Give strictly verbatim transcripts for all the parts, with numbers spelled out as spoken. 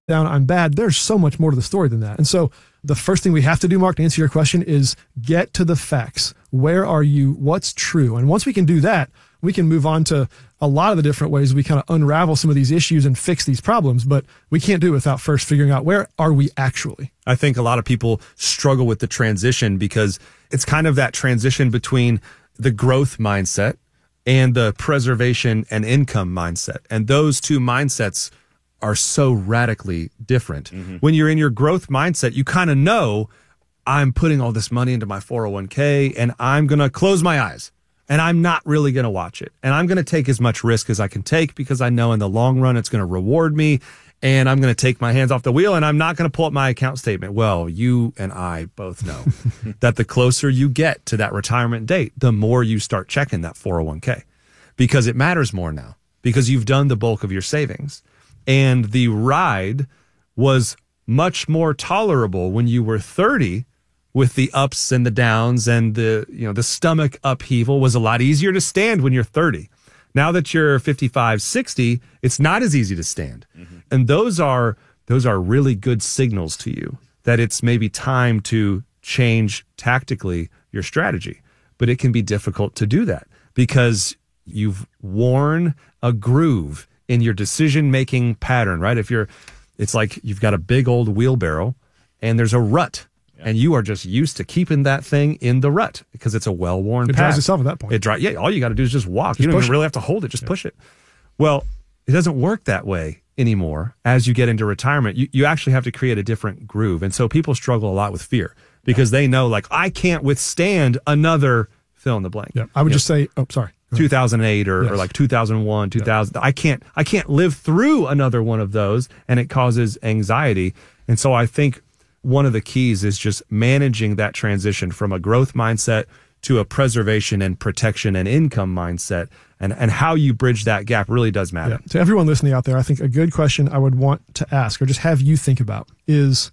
down, I'm bad. There's so much more to the story than that. And so the first thing we have to do, Mark, to answer your question is get to the facts. Where are you? What's true? And once we can do that, we can move on to a lot of the different ways we kind of unravel some of these issues and fix these problems. But we can't do it without first figuring out where are we actually. I think a lot of people struggle with the transition because it's kind of that transition between the growth mindset and the preservation and income mindset. And those two mindsets are so radically different. Mm-hmm. When you're in your growth mindset, you kind of know I'm putting all this money into my four oh one k and I'm going to close my eyes and I'm not really going to watch it. And I'm going to take as much risk as I can take because I know in the long run it's going to reward me and I'm going to take my hands off the wheel and I'm not going to pull up my account statement. Well, you and I both know that the closer you get to that retirement date, the more you start checking that four oh one k because it matters more now because you've done the bulk of your savings. And the ride was much more tolerable when you were thirty with the ups and the downs and the, you know, the stomach upheaval was a lot easier to stand when you're thirty. Now that you're fifty-five, sixty, it's not as easy to stand. Mm-hmm. And those are, those are really good signals to you that it's maybe time to change tactically your strategy. But it can be difficult to do that because you've worn a groove in your decision-making pattern, right? If you're, it's like you've got a big old wheelbarrow and there's a rut yeah. and you are just used to keeping that thing in the rut because it's a well-worn path. It drives itself at that point. It drives, yeah, all you got to do is just walk. Just you don't even it. really have to hold it, just yeah. push it. Well, it doesn't work that way anymore as you get into retirement. You, you actually have to create a different groove. And so people struggle a lot with fear because yeah. they know, like, I can't withstand another fill in the blank. Yeah, I would you just know, say, oh, sorry. two thousand eight or, yes. or like two thousand one, two thousand. Yeah. I can't, I can't live through another one of those and it causes anxiety. And so I think one of the keys is just managing that transition from a growth mindset to a preservation and protection and income mindset. And, and how you bridge that gap really does matter. Yeah. To everyone listening out there, I think a good question I would want to ask or just have you think about is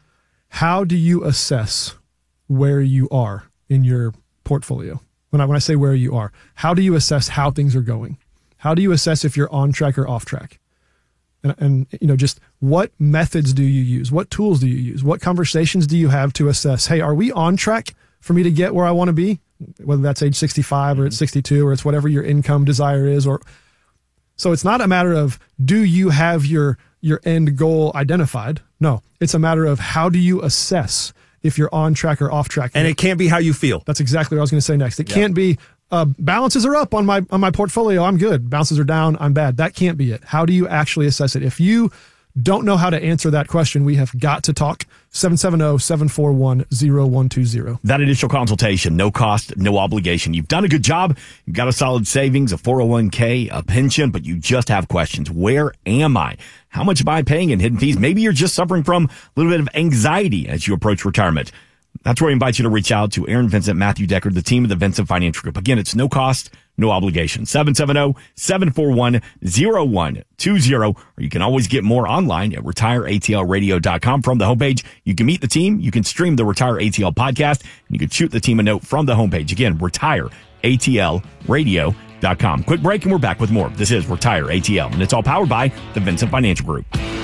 how do you assess where you are in your portfolio? When I, when I say where you are, how do you assess how things are going? How do you assess if you're on track or off track? And, and, you know, just what methods do you use? What tools do you use? What conversations do you have to assess, hey, are we on track for me to get where I want to be? Whether that's age sixty-five or it's sixty-two or it's whatever your income desire is. Or so it's not a matter of do you have your, your end goal identified? No, it's a matter of how do you assess if you're on track or off track. And it can't be how you feel. That's exactly what I was going to say next. It yep. can't be uh, balances are up on my on my portfolio, I'm good. Balances are down, I'm bad. That can't be it. How do you actually assess it? If you don't know how to answer that question, we have got to talk. seven seven zero, seven four one, zero one two zero. That initial consultation, no cost, no obligation. You've done a good job. You've got a solid savings, a four oh one k, a pension, but you just have questions. Where am I? How much am I paying in hidden fees? Maybe you're just suffering from a little bit of anxiety as you approach retirement. That's where we invite you to reach out to Aaron Vincent, Matthew Decker, the team of the Vincent Financial Group. Again, it's no cost, no obligation. seven seven zero, seven four one, zero one two zero. Or you can always get more online at retire A T L radio dot com. From the homepage, you can meet the team, you can stream the Retire A T L podcast, and you can shoot the team a note from the homepage. Again, retire A T L radio dot com. Quick break and we're back with more. This is Retire A T L, and it's all powered by the Vincent Financial Group.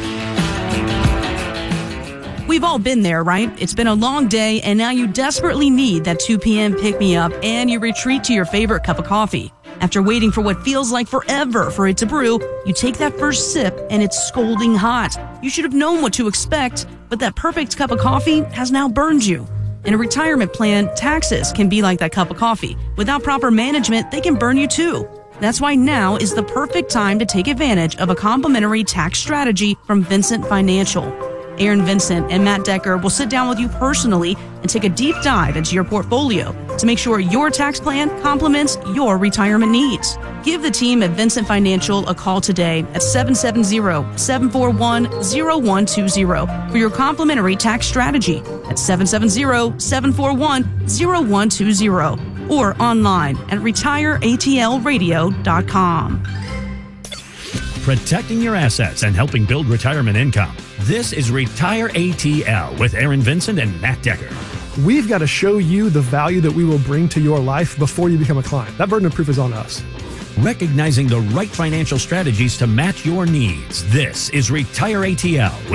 We've all been there, right? It's been a long day, and now you desperately need that two p.m. pick-me-up, and you retreat to your favorite cup of coffee. After waiting for what feels like forever for it to brew, you take that first sip, and it's scalding hot. You should have known what to expect, but that perfect cup of coffee has now burned you. In a retirement plan, taxes can be like that cup of coffee. Without proper management, they can burn you too. That's why now is the perfect time to take advantage of a complimentary tax strategy from Vincent Financial. Aaron Vincent and Matt Decker will sit down with you personally and take a deep dive into your portfolio to make sure your tax plan complements your retirement needs. Give the team at Vincent Financial a call today at seven seven zero, seven four one, zero one two zero for your complimentary tax strategy at seven seven zero, seven four one, zero one two zero or online at retire A T L radio dot com. Protecting your assets and helping build retirement income. This is Retire A T L with Aaron Vincent and Matt Decker. We've got to show you the value that we will bring to your life before you become a client. That burden of proof is on us. Recognizing the right financial strategies to match your needs. This is Retire A T L with